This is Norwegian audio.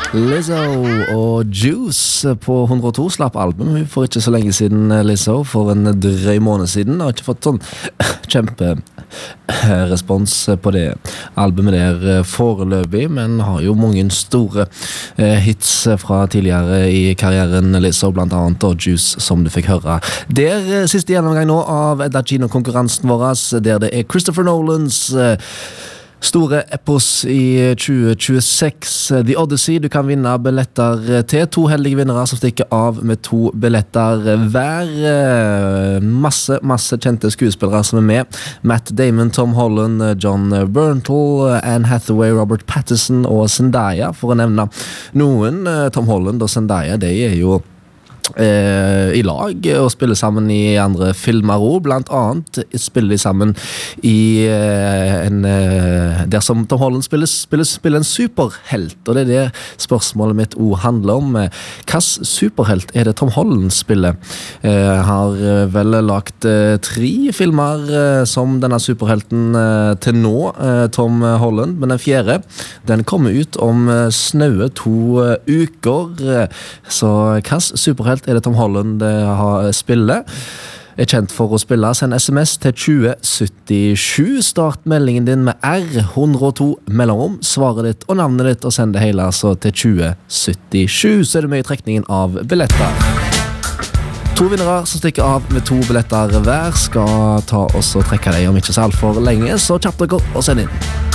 Lizzo og Juice på 102 slapp album for ikke så lenge siden. Lizzo for en drøy måned siden har ikke fått sånn kjemperespons på det albumet der foreløpig, men har jo mange store hits fra tidligere i karrieren. Lizzo blant annet, og Juice som du fikk høre der. Siste gjennomgang nå av Edda Kino-konkurransen vår, der det er Christopher Nolans store epos i 2026, The Odyssey. Du kan vinne billetter til 2 heldige vinnere som stikker av med 2 billetter hver. Masse kjente skuespillere som er med. Matt Damon, Tom Holland, John Bernthal, Anne Hathaway, Robert Pattinson og Zendaya, for å nevne noen. Tom Holland og Zendaya, de er jo i lag og spiller sammen i andre filmer også. Blant annet spiller de sammen i der som Tom Holland spiller en superhelt, og det er det spørsmålet mitt også handler om. Hvilken superhelt er det Tom Holland spiller? Har vel lagt 3 filmer som denne superhelten til nå, Tom Holland, men den 4. den kommer ut om snaue 2 uker. Så hvilken superhelt er det Tom Holland spiller? Er kjent for å spille. Send SMS til 2077. Start meldingen din med R102 mellomrom, svaret ditt og navnet ditt, og send det hele altså til 2077. Så er det med i trekningen av billetter. 2 vinnere som stikker av med 2 billetter hver skal ta oss og trekke deg om ikke så alt for lenge, så kjapt dere og send inn.